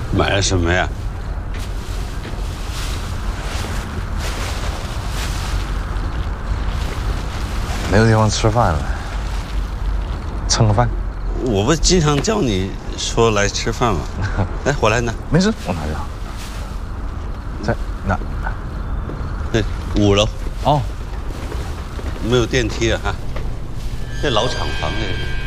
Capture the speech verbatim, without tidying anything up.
买了什么呀？ 没有地方吃饭了，蹭个饭。 我不经常叫你说来吃饭吗？来，我来拿。 没事，我拿着。在哪？ 对，五楼。 哦， 没有电梯啊哈。这老厂房这个。